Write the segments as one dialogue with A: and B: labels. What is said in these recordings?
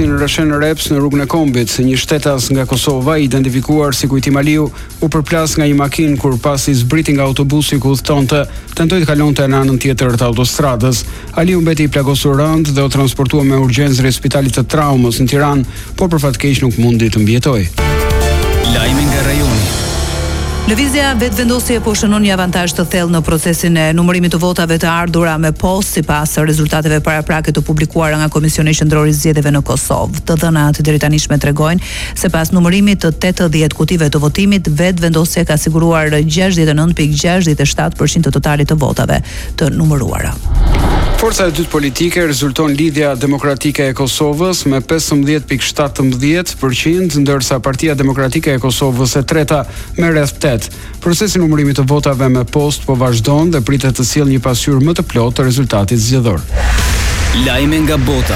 A: Krasin Rëshen Reps në rrugën e Kombit. Një shtetas nga Kosova, identifikuar si Kujtim Aliu, u përplas nga një makinë kur pasi zbriti nga autobusi ku udhëtonte, tentoi të kalonte në anën tjetër të autostradës. Aliu mbeti i plagosur rënd dhe u transportua me urgjencë drejt spitalit të traumës në Tiranë, por për fat keq nuk mundi të mbijetojë.
B: Lajmi nga rajoni.
C: Lëvizja vetëvendosje po shënon një avantazh të thellë në procesin e numërimit të votave të ardhura me post sipas rezultateve paraprake të publikuara nga Komisioni Qendror i Zgjedhjeve në Kosovë. Të dhënat deri tani tregojnë se pas numërimit të 80 kutive të votimit, vetëvendosja ka siguruar 69.67% të totalit të votave të numëruara.
A: Forca e dytë politike rezulton Lidhja Demokratike e Kosovës me 15.17%, ndërsa Partia Demokratike e Kosovës e treta me rreth 8. Procesi numërimit të votave me post po vazhdon dhe pritet të sjellë një pasqyrë më të plotë të rezultatit zgjedhor.
B: Lajme nga bota.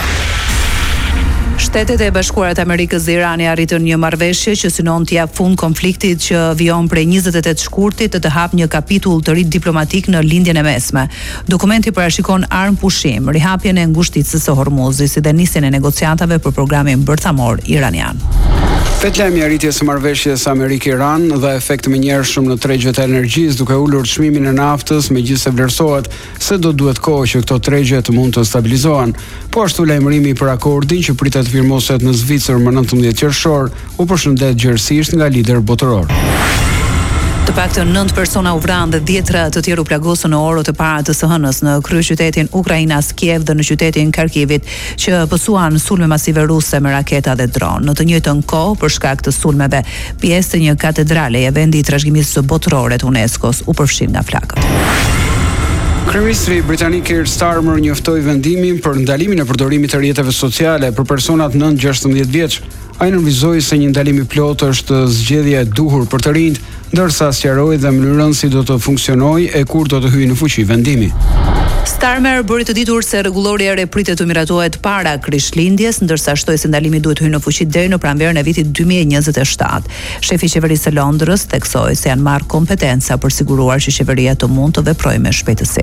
C: Shtetet e Bashkuara të Amerikës dhe Irani arritën një marrëveshje që synon të jap fund konfliktit që vijon prej 28 shkurtit të hap një kapitull të ri diplomatik në lindjen e mesme. Dokumenti parashikon armpushim, rihapjen e ngushticës së Hormuzit si dhe nisjen e negociatave për programin bërthamor iranian.
A: Petlajmi arritjes së marrëveshjes Amerikë-Iran dhe efekt menjëhershëm në tregjet e energjisë duke ulur çmimin e naftës, megjithëse vlerësohet se do duhet kohë që këto tregje të mund të stabilizohen. Po ashtu lajmërimi për akordin që pritet të firmoset në Zvicër më 19 qershor u përshëndet gjerësisht nga lider botëror.
C: Të paktën 9 persona u vranë dhe 10 të tjerë u plagosën në orët e para të së hënës në kryeqytetin ukrainas Kiev dhe në qytetin Kharkivit, që pësuan sulme masive ruse me raketa dhe dron. Në të njëjtën kohë, për shkak të sulmeve, pjesë të një katedrale e vendi i trashëgimisë botërore të UNESCO-s u përfshin nga flakët.
A: Kryeministri britanik Keir Starmer njoftoi vendimin për ndalimin e përdorimit të rrjeteve sociale për personat 9-16 vjeç. Ai nënvizoi se një ndalim i plotë është zgjedhja e duhur për të rinjt, ndërsa sqaroi dhe mënyrën si do të funksionojë e kur do të hyjë në fuqi vendimi.
C: Starmer bëri të ditur se rregulloria e re pritet të miratohet para Krishtlindjes, ndërsa shtoi se ndalimi duhet hyjë në fuqi deri në pranverën e vitit 2027. Shefi i qeverisë së Londrës theksoi se janë marrë kompetenca për siguruar që qeveria të mund të veprojë me shpejtësi.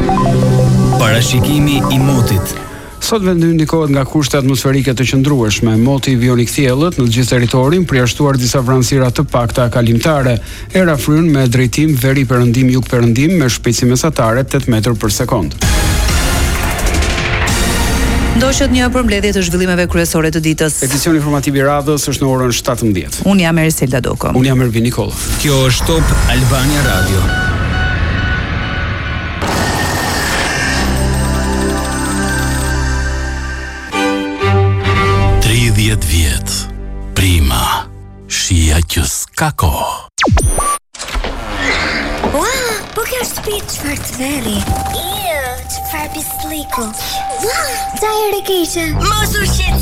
B: Parashikimi i motit.
A: Sot vendi ndikohet nga kushte atmosferike të qëndrueshme. Moti vjon i kthjellët në të gjithë territorin, përjashtuar disa vranësira të pakta kalimtare. Era fryn me drejtim veri-perëndim jug-perëndim me shpejtësi mesatare 8 metër për sekond.
C: Ndoqët një përmbledhje të zhvillimeve kryesore të ditës.
A: Edicioni informativ i radhës është në orën 17.
C: Unë jam Eriselda Doko.
A: Unë jam Ervin Nikola.
B: Kjo është Top Albania Radio.
D: Vjet, prima, shia që s'ka kohë.
E: Wow, po kjo është shtëpi çfarë të veri. Çfarë pisliku. Wow, çaj e keqe.
F: Mos u shqetëso.